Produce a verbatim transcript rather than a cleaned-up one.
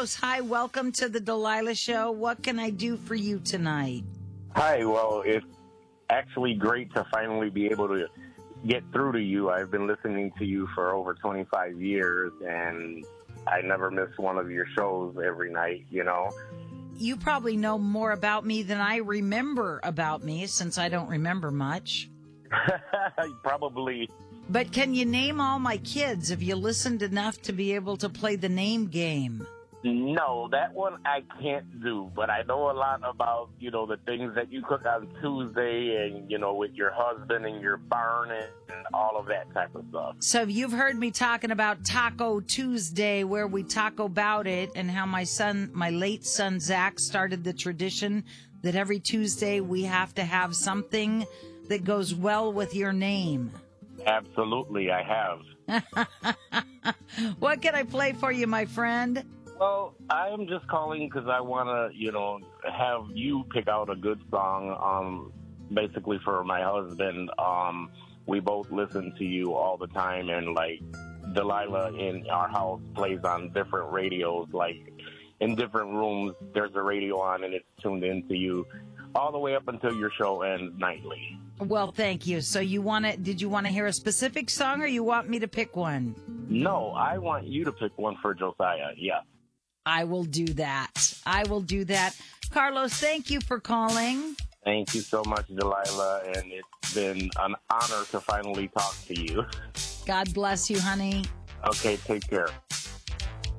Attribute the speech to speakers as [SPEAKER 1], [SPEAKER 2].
[SPEAKER 1] Carlos, hi. Welcome to the Delilah Show. What can I do for you tonight?
[SPEAKER 2] Hi. Well, it's actually great to finally be able to get through to you. I've been listening to you for over twenty-five years, and I never miss one of your shows every night, you know.
[SPEAKER 1] You probably know more about me than I remember about me, since I don't remember much.
[SPEAKER 2] Probably.
[SPEAKER 1] But can you name all my kids? Have you listened enough to be able to play the name game?
[SPEAKER 2] No, that one I can't do, but I know a lot about, you know, the things that you cook on Tuesday and, you know, with your husband and your barn and all of that type of stuff.
[SPEAKER 1] So you've heard me talking about Taco Tuesday, where we talk about it, and how my son, my late son Zach, started the tradition that every Tuesday we have to have something that goes well with your name.
[SPEAKER 2] Absolutely, I have.
[SPEAKER 1] What can I play for you, my friend?
[SPEAKER 2] Well, I'm just calling because I want to, you know, have you pick out a good song, um, basically for my husband. Um, we both listen to you all the time, and, like, Delilah in our house plays on different radios. Like, in different rooms, there's a radio on, and it's tuned into you all the way up until your show ends nightly.
[SPEAKER 1] Well, thank you. So you want to, did you want to hear a specific song, or you want me to pick one?
[SPEAKER 2] No, I want you to pick one for Josiah, yeah.
[SPEAKER 1] I will do that. I will do that. Carlos, thank you for calling.
[SPEAKER 2] Thank you so much, Delilah, and it's been an honor to finally talk to you.
[SPEAKER 1] God bless you, honey.
[SPEAKER 2] Okay, take care.